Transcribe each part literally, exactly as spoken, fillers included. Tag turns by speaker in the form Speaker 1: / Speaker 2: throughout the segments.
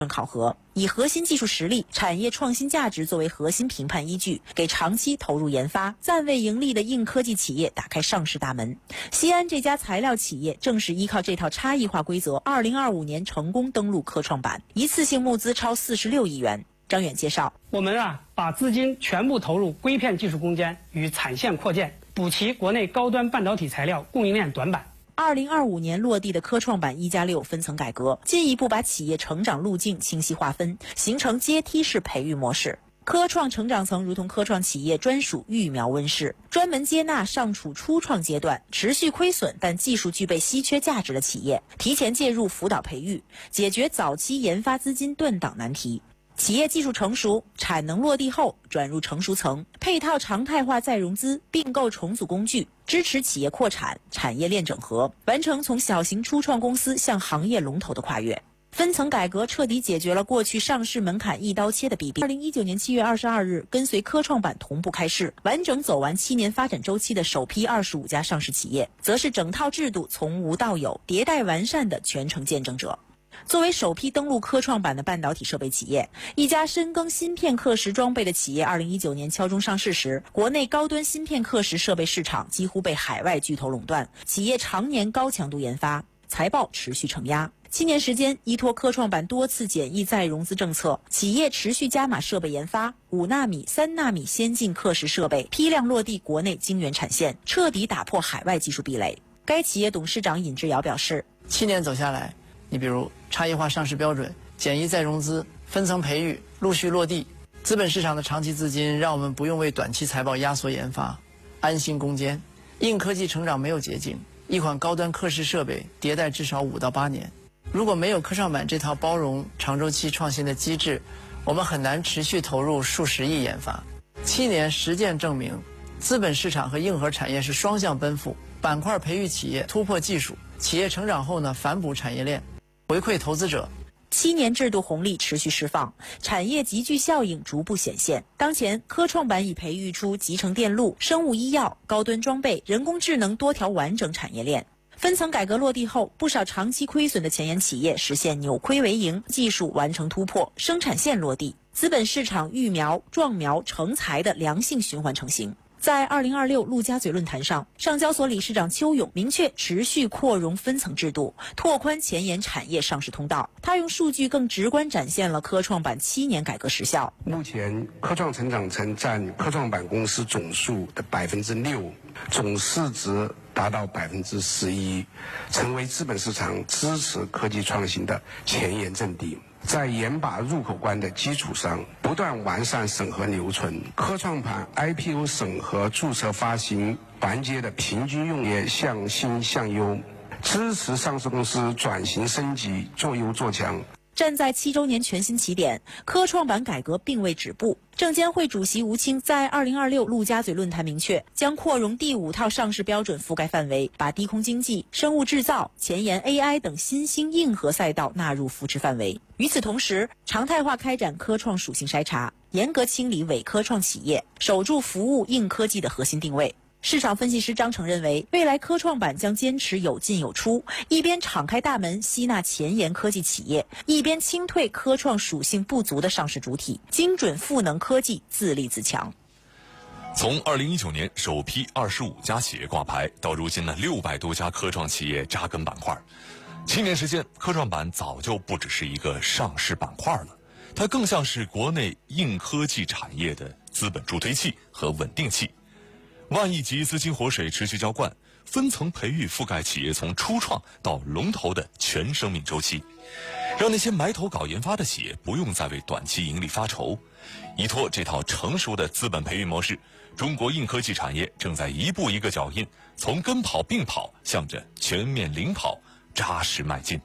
Speaker 1: 考核，以核心技术实力、产业创新价值作为核心评判依据，给长期投入研发、暂未盈利的硬科技企业打开上市大门。西安这家材料企业正是依靠这套差异化规则，二零二五年成功登陆科创板，一次性募资超四十六亿元。张远介绍，
Speaker 2: 我们啊把资金全部投入硅片技术攻坚与产线扩建，补齐国内高端半导体材料供应链短板。
Speaker 1: 二零二五年落地的科创板一加六分层改革，进一步把企业成长路径清晰划分，形成阶梯式培育模式。科创成长层如同科创企业专属育苗温室，专门接纳尚处初创阶段、持续亏损但技术具备稀缺价值的企业，提前介入辅导培育，解决早期研发资金断档难题。企业技术成熟，产能落地后转入成熟层，配套常态化再融资，并购重组工具，支持企业扩产、产业链整合，完成从小型初创公司向行业龙头的跨越。分层改革彻底解决了过去上市门槛一刀切的弊病。二零一九年七月二十二日，跟随科创板同步开市，完整走完七年发展周期的首批二十五家上市企业，则是整套制度从无到有、迭代完善的全程见证者。作为首批登陆科创板的半导体设备企业，一家深耕芯片刻蚀装备的企业，二零一九年敲钟上市时，国内高端芯片刻蚀设备市场几乎被海外巨头垄断，企业常年高强度研发，财报持续承压。七年时间，依托科创板多次简易再融资政策，企业持续加码设备研发，五纳米、三纳米先进刻蚀设备批量落地国内晶圆产线，彻底打破海外技术壁垒。该企业董事长尹志尧表示，
Speaker 3: 七年走下来，你比如差异化上市标准、简易再融资、分层培育陆续落地，资本市场的长期资金让我们不用为短期财报压缩研发，安心攻坚。硬科技成长没有捷径，一款高端刻蚀设备迭代至少五到八年。如果没有科创板这套包容长周期创新的机制，我们很难持续投入数十亿研发。七年实践证明，资本市场和硬核产业是双向奔赴，板块培育企业，突破技术，企业成长后呢，反哺产业链，回馈投资者。
Speaker 1: 七年制度红利持续释放，产业集聚效应逐步显现。当前，科创板已培育出集成电路、生物医药、高端装备、人工智能多条完整产业链。分层改革落地后，不少长期亏损的前沿企业实现扭亏为盈，技术完成突破，生产线落地，资本市场育苗、壮苗、成才的良性循环成型。在二零二六陆家嘴论坛上，上交所理事长邱勇明确持续扩容分层制度，拓宽前沿产业上市通道。他用数据更直观展现了科创板七年改革实效。
Speaker 4: 目前科创成长层占科创板公司总数的百分之六，总市值达到百分之十一，成为资本市场支持科技创新的前沿阵地。在严把入口关的基础上，不断完善审核流程。科创板 I P O 审核注册发行环节的平均用业向新向优，支持上市公司转型升级，做优做强。
Speaker 1: 站在七周年全新起点，科创板改革并未止步。证监会主席吴清在二零二六陆家嘴论坛明确，将扩容第五套上市标准覆盖范围，把低空经济、生物制造、前沿 A I 等新兴硬核赛道纳入扶持范围。与此同时，常态化开展科创属性筛查，严格清理伪科创企业，守住服务硬科技的核心定位。市场分析师张成认为，未来科创板将坚持有进有出，一边敞开大门吸纳前沿科技企业，一边清退科创属性不足的上市主体，精准赋能科技自立自强。
Speaker 5: 从二零一九年首批二十五家企业挂牌，到如今的六百多家科创企业扎根板块，七年时间，科创板早就不只是一个上市板块了，它更像是国内硬科技产业的资本助推器和稳定器。万亿级资金活水持续浇灌，分层培育覆盖企业从初创到龙头的全生命周期，让那些埋头搞研发的企业不用再为短期盈利发愁。依托这套成熟的资本培育模式，中国硬科技产业正在一步一个脚印，从跟跑并跑向着全面领跑扎实迈进。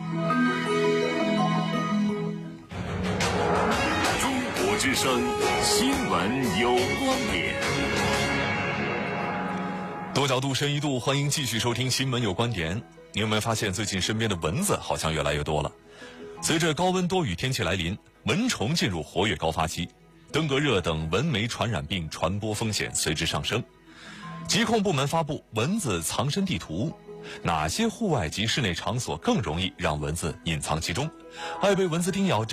Speaker 6: 中国之声新闻有观点。
Speaker 5: 多角度深一度，欢迎继续收听新闻有观点。你有没有发现最近身边的蚊子好像越来越多了？随着高温多雨天气来临，蚊虫进入活跃高发期，登革热等蚊媒传染病传播风险随之上升。疾控部门发布蚊子藏身地图， 哪些户外及室内场所更容易让蚊子隐藏其中？爱被蚊子叮咬